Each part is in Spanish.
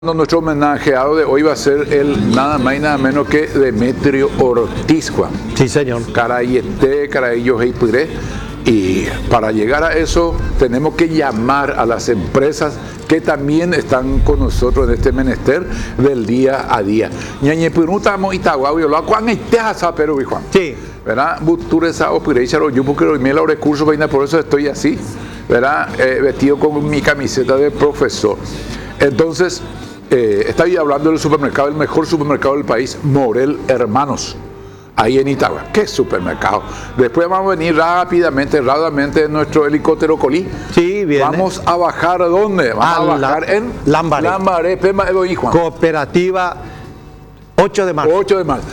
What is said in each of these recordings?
Nuestro homenajeado de hoy va a ser el nada más y nada menos que Demetrio Ortiz, Juan. Sí, señor. Carayete, Carayillo, Heipuré. Y para llegar a eso tenemos que llamar a las empresas que también están con nosotros en este menester del día a día. Ñañepirutamo Itagua, lo Juan Iteja, pero Juan. Sí. ¿Verdad? Buturesa o Pireicharo, yo porque hoy me los recursos, por eso estoy así, ¿verdad? Vestido con mi camiseta de profesor. Entonces, estoy hablando del supermercado, el mejor supermercado del país, Morel Hermanos, ahí en Itagua. ¿Qué supermercado? Después vamos a venir rápidamente en nuestro helicóptero Colí. Sí, bien. Vamos a bajar, ¿dónde? Vamos a bajar en Lambaré, Pema Eloy, Juan. Cooperativa 8 de marzo. 8 de marzo.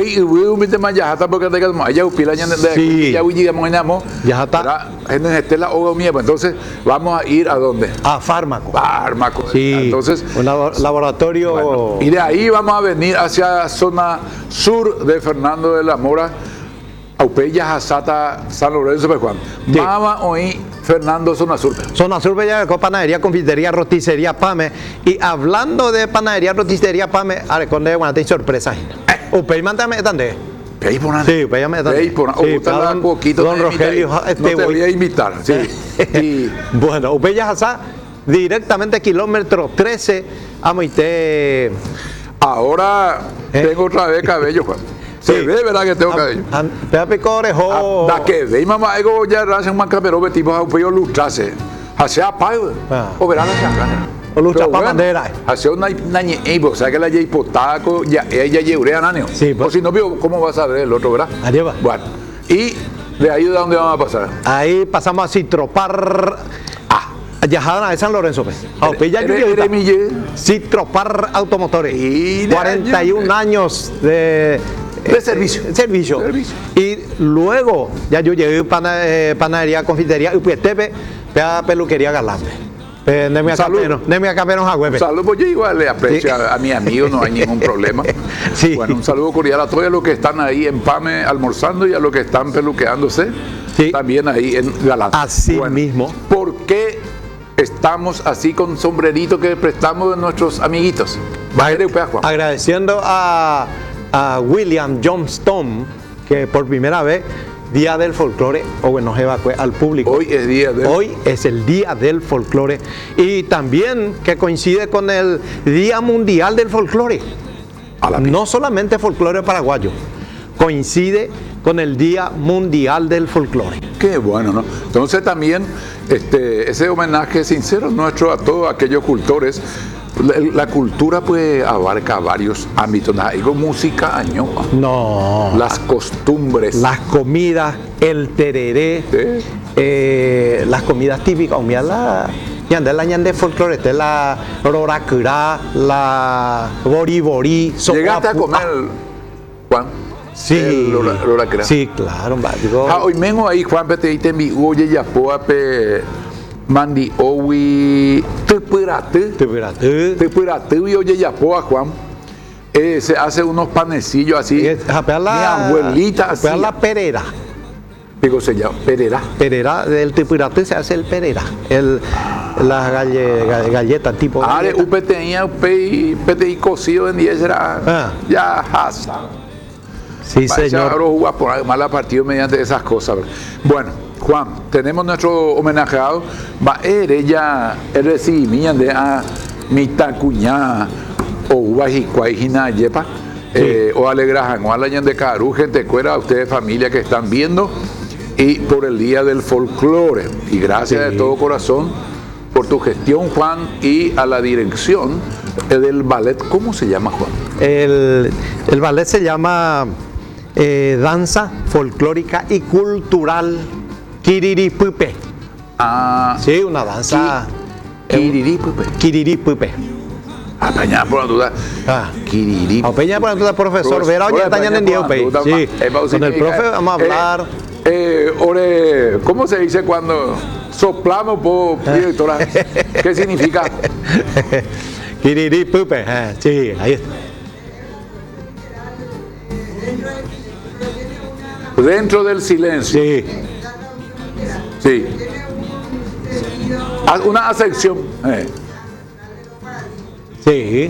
Entonces, vamos a ir a dónde? A Fármaco. Fármaco. Sí. Entonces, un laboratorio. Bueno, y de ahí vamos a venir hacia la zona sur de Fernando de la Mora, Aupeya, Hasata, San Lorenzo, Juan. Sí. Vamos hoy Fernando, zona sur. Zona sur, Bella, panadería, confitería, roticería, Pame. Y hablando de panadería, roticería, Pame, Areconde, bueno, te sorpresa. Upey, mándame, ¿dónde? Sí, don Rogelio, no te voy a invitar. Sí. Y, bueno, Upeya Hasá, directamente kilómetro 13, Amoité. Ahora tengo otra vez cabello, Juan. Se ve, ¿verdad? Que tengo cabello. Pepe Corejo. Da que ve, mamá, ego ya raza un pero tipo a un lustrase. Hace apago. O verán la chacana. O lucha para bandera. Hace una o sea que la lleva hipotaco, ya ella lleurea naneo. Sí, o si no veo cómo vas a ver el otro, ¿verdad? Allá va. Bueno, y de ahí de dónde vamos a pasar. Ahí pasamos a Citropar. Yajada de San Lorenzo, pues. Citropar Automotores. 41 años de servicio. Y luego, ya yo llegué panadería, confitería, Upiestepe, peluquería Galambe. Nemia Cameron Agüepe. Saludos, pues yo igual le aprecio a mi amigo, no hay ningún problema. Sí. Bueno, un saludo cordial a todos los que están ahí en Pame almorzando y a los que están peluqueándose, también ahí en Galán. Así mismo. ¿Por qué estamos así con sombrerito que prestamos de nuestros amiguitos? Agradeciendo a William Johnston, que por primera vez, Día del Folclore, o bueno, evacue al público. Hoy es el Día del Folclore. Y también que coincide con el Día Mundial del Folclore. No solamente folclore paraguayo, coincide con el Día Mundial del Folclore. Qué bueno, ¿no? Entonces también ese homenaje sincero nuestro a todos aquellos cultores. La cultura pues abarca varios ámbitos, con música, año, las costumbres, las comidas, el tereré, las comidas típicas, la ñande folclore, la roracurá, la boriborí. ¿Llegaste a comer, Juan? Sí, sí, claro. Hoy vengo ahí, Juan, te mi oye ya poape mandi owi tepurate y oye ya poa, Juan. Se hace unos panecillos así. Mi abuelita hacía. La perera. Digo, se llama Perera, del tepurate se hace el perera. Las galletas tipo. UPTI cocido en 10 era. Ya hasta. Sí, señor. Ahora juega por mala partido mediante esas cosas. Bueno, Juan, tenemos nuestro homenajeado. Va ella recibimiento de a mitad cuñada o uvajicuajina yepa o alegrajan o alañan de caru, gente cuera, ustedes familia que están viendo y por el Día del Folclore. Y gracias de todo corazón por tu gestión, Juan, y a la dirección del ballet. ¿Cómo se llama, Juan? El ballet se llama Danza Folclórica y Cultural Kiriripupe. Sí, una danza. Kiriripupe. Apañada por la duda. Kiriripupe. Apañada por la duda, profesor. Verá, ya están en Dios. Sí, con el profe vamos a hablar. ¿Cómo se dice cuando soplamos por directora? ¿Qué significa? Kiriripupe. Sí, ahí está. Dentro del silencio. Sí. Una acepción. Sí.